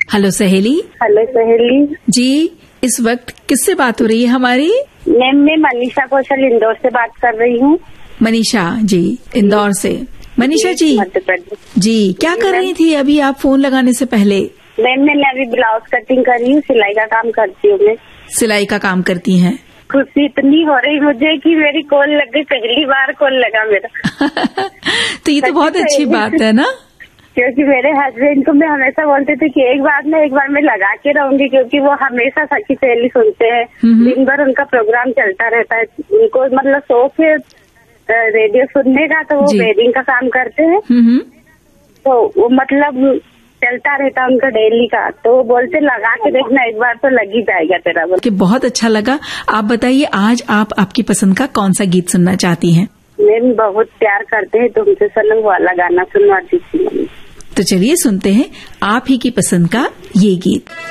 Hello सहेली। Hello सहेली जी, इस वक्त किससे बात हो रही है हमारी? मैम, मैं मनीषा कौशल इंदौर से बात कर रही हूँ। मनीषा जी, इंदौर से। मनीषा जी, मध्य प्रदेश। जी क्या कर रही थी अभी आप फोन लगाने से पहले? मैम, मैं अभी ब्लाउज कटिंग कर रही हूँ, सिलाई का काम करती हूँ मैं। सिलाई का काम करती हैं? खुशी इतनी हो रही मुझे कि मेरी कॉल लग गई, पहली बार कॉल लगा मेरा। तो ये तो बहुत अच्छी बात है ना, क्योंकि मेरे हस्बैंड को मैं हमेशा बोलते थे कि एक बार मैं लगा के रहूंगी, क्योंकि वो हमेशा सखी सहेली सुनते हैं। दिन भर उनका प्रोग्राम चलता रहता है, उनको मतलब शौक है रेडियो सुनने का, तो वो वेडिंग का काम करते हैं। तो वो मतलब चलता रहता उनका डेली का, तो वो बोलते लगा के देखना, एक बार तो लग ही जाएगा तेरा। कि बहुत अच्छा लगा। आप बताइए, आज आप आपकी पसंद का कौन सा गीत सुनना चाहती हैं? मैम, बहुत प्यार करते हैं तुमसे सनम वाला गाना सुनवाती थी। तो चलिए सुनते हैं आप ही की पसंद का ये गीत।